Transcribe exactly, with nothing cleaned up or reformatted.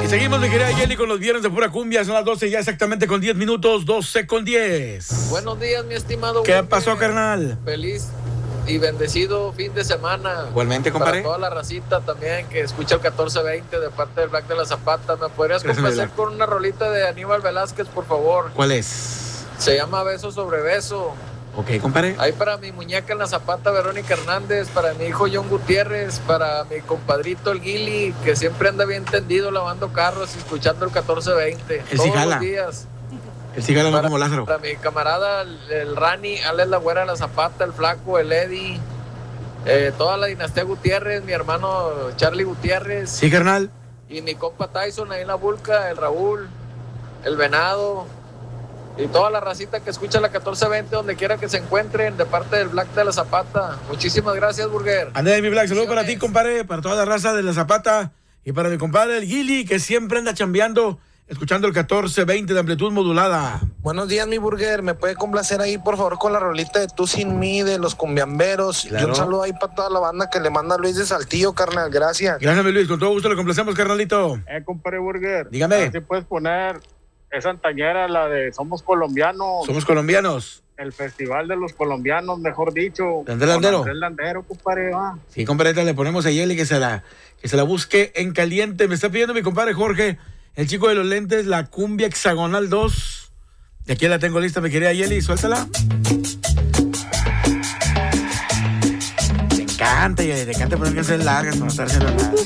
seguimos, mi querida Yeli, con los viernes de pura cumbia. Son las doce ya exactamente con diez minutos, doce con diez. Buenos días, mi estimado. ¿Qué Wilmer. pasó, carnal? Feliz y bendecido fin de semana. Igualmente, compadre. Para toda la racita también que escucha el catorce veinte de parte del Black de la Zapata. ¿Me podrías Gracias, complacer Black. con una rolita de Aníbal Velázquez, por favor? ¿Cuál es? Se llama Beso sobre Beso. Ok, compadre. Ahí para mi muñeca en la Zapata, Verónica Hernández, para mi hijo John Gutiérrez, para mi compadrito el Guili, que siempre anda bien tendido lavando carros y escuchando el catorce veinte. El todos Cigala. los días. El cigala no Para, como Lázaro. para mi camarada, el, el Rani, Alex La Güera de la Zapata, el Flaco, el Eddie, eh, toda la dinastía Gutiérrez, mi hermano Charlie Gutiérrez. Sí, carnal. Y mi compa Tyson ahí en la Vulca, el Raúl, el Venado. Y toda la racita que escucha la catorce veinte, donde quiera que se encuentren, de parte del Black de la Zapata. Muchísimas gracias, Burger. André, mi Black, saludos para ti, compadre, para toda la raza de la Zapata y para mi compadre el Guili, que siempre anda chambeando, escuchando el catorce veinte de amplitud modulada. Buenos días, mi Burger. ¿Me puede complacer ahí, por favor, con la rolita de Tú Sin Mí, de los cumbiamberos? Claro. Y un saludo ahí para toda la banda que le manda Luis de Saltillo, carnal. Gracias. Gracias, mi Luis, con todo gusto le complacemos, carnalito. Eh, compadre Burger. Dígame. A ver si puedes poner esa antañera, la de Somos Colombianos. Somos colombianos. El Festival de los Colombianos, mejor dicho. ¿De Andrés Landero? Andrés Landero, compadre, va. Sí, compadre, le ponemos a Yeli que se la, que se la busque en caliente. Me está pidiendo mi compadre Jorge, el chico de los lentes, la cumbia hexagonal dos. Y aquí la tengo lista, mi querida Yeli, suéltala. Te encanta, Yeli, te encanta poner canciones largas para no estar haciendo nada.